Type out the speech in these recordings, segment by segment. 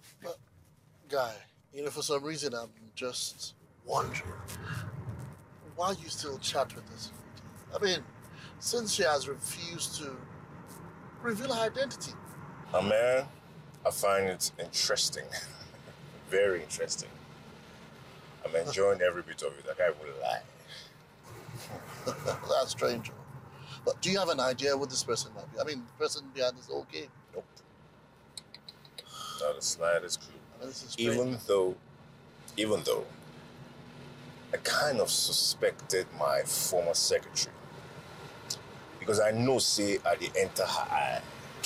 But, guy, for some reason, I'm just wondering why you still chat with this lady. I mean, since she has refused to reveal her identity. Man, I find it interesting. Very interesting. I'm enjoying every bit of it. I can't even lie. That's strange. But do you have an idea what this person might be? I mean, the person behind this whole game. Nope. Not the slightest clue. I mean, this is strange. Even though I kind of suspected my former secretary. Because I know, say, I did enter her eye.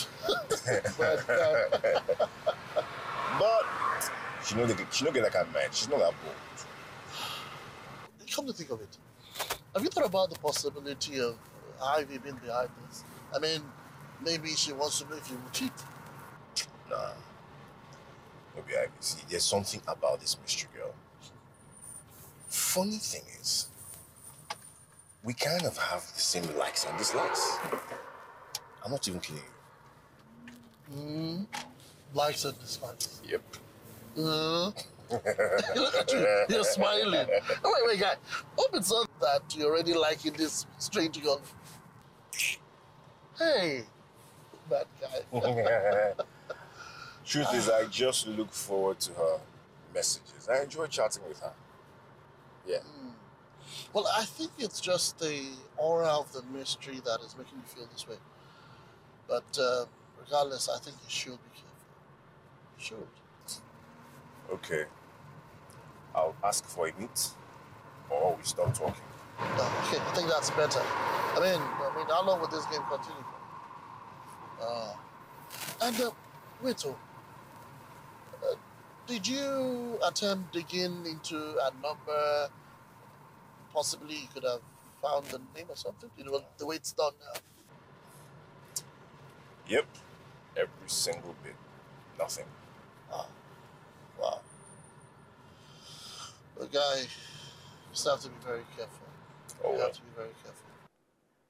But she don't get that kind of man. She's not that bold. Come to think of it, have you thought about the possibility of Ivy being behind this? I mean, maybe she wants to know if you will cheat. Nah. Maybe I see. There's something about this mystery girl. Funny thing is, we kind of have the same likes and dislikes. I'm not even kidding you. Likes and dislikes. Yep. Look at you, you're smiling. Wait, guy. Hope it's not that you're already liking this strange girl. Hey, bad guy. Truth is, I just look forward to her messages. I enjoy chatting with her. Yeah. Well, I think it's just the aura of the mystery that is making you feel this way. But regardless, I think you should be careful. You should. Okay. I'll ask for a meet, or we stop talking. Okay, I think that's better. I mean, how long will this game continue for? Wait, did you attempt digging into a number? Possibly you could have found the name or something. The way it's done now. Yep. Every single bit. Nothing. Wow. The guy, you just have to be very careful. You have to be very careful.